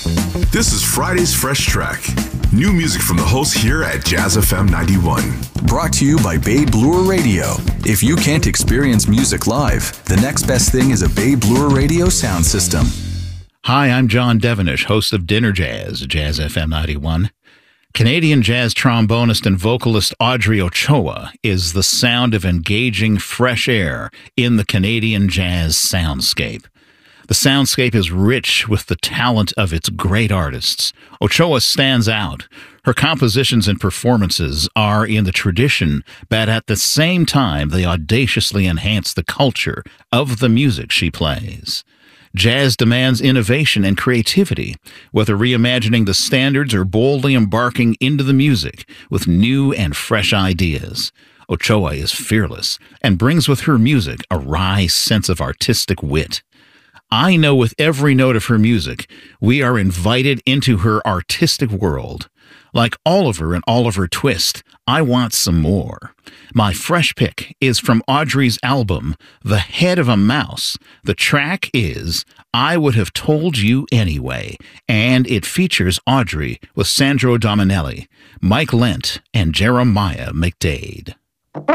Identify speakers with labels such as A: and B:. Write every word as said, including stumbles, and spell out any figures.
A: This is Friday's Fresh Track. New music from the hosts here at Jazz F M ninety-one.
B: Brought to you by Bay Bloor Radio. If you can't experience music live, the next best thing is a Bay Bloor Radio sound system.
C: Hi, I'm John Devenish, host of Dinner Jazz, Jazz F M ninety-one. Canadian jazz trombonist and vocalist Audrey Ochoa is the sound of engaging fresh air in the Canadian jazz soundscape. The soundscape is rich with the talent of its great artists. Ochoa stands out. Her compositions and performances are in the tradition, but at the same time, they audaciously enhance the culture of the music she plays. Jazz demands innovation and creativity, whether reimagining the standards or boldly embarking into the music with new and fresh ideas. Ochoa is fearless and brings with her music a wry sense of artistic wit. I know with every note of her music, we are invited into her artistic world. Like Oliver and Oliver Twist, I want some more. My fresh pick is from Audrey's album, The Head of a Mouse. The track is I Would Have Told You Anyway, and it features Audrey with Sandro Dominelli, Mike Lent, and Jeremiah McDade.